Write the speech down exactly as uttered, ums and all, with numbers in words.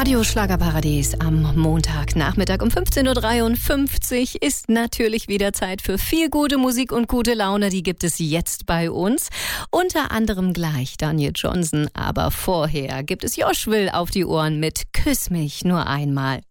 Radio Schlagerparadies am Montagnachmittag um fünfzehn Uhr dreiundfünfzig ist natürlich wieder Zeit für viel gute Musik und gute Laune. Die gibt es jetzt bei uns. Unter anderem gleich Daniel Johnson. Aber vorher gibt es Josh Will auf die Ohren mit Küss mich nur einmal.